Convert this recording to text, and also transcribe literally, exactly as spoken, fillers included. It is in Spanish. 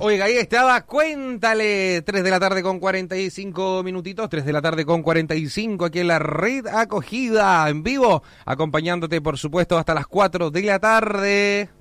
Oiga, ahí estaba, cuéntale, tres de la tarde con cuarenta y cinco minutitos, tres de la tarde con cuarenta y cinco aquí en la Red Acogida, en vivo, acompañándote por supuesto hasta las cuatro de la tarde.